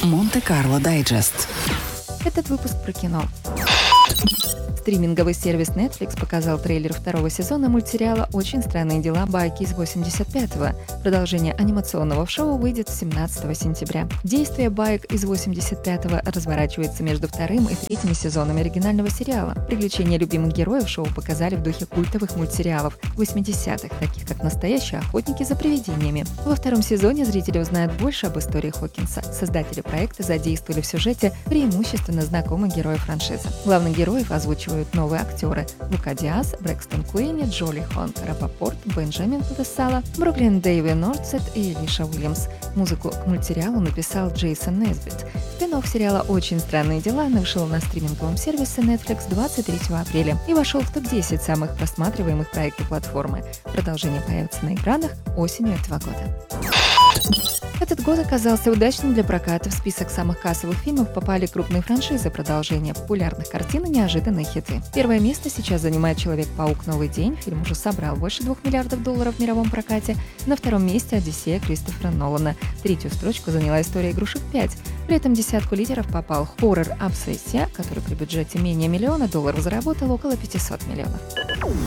Монте-Карло Дайджест. Этот выпуск про кино. Стриминговый сервис Netflix показал трейлер второго сезона мультсериала «Очень странные дела. Байки из 85-го». Продолжение анимационного шоу выйдет 17 сентября. Действие «Байк из 85-го» разворачивается между вторым и третьим сезонами оригинального сериала. Приключения любимых героев шоу показали в духе культовых мультсериалов 80-х, таких как «Настоящие охотники за привидениями». Во втором сезоне зрители узнают больше об истории Хокинса. Создатели проекта задействовали в сюжете преимущественно знакомых героев франшизы. Главных героев озвучивают новые актеры: Лука Диас, Брэкстон Куинни, Джоли Хонг Рапопорт, Бенджамин Пудесала, Бруклин Дэйви Нордсет и Лиша Уильямс. Музыку к мультсериалу написал Джейсон Несбит. Спин-офф сериала «Очень странные дела» вышел на стриминговом сервисе Netflix 23 апреля и вошел в топ-10 самых просматриваемых проектов платформы. Продолжение появится на экранах осенью этого года. Этот год оказался удачным для проката. В список самых кассовых фильмов попали крупные франшизы, продолжения популярных картин и неожиданные хиты. Первое место сейчас занимает «Человек-паук. Новый день». Фильм уже собрал больше $2 миллиардов в мировом прокате. На втором месте «Одиссея» Кристофера Нолана. Третью строчку заняла «История игрушек 5». При этом в десятку лидеров попал хоррор «Обсессия», который при бюджете менее $1 миллиона заработал около $500 миллионов.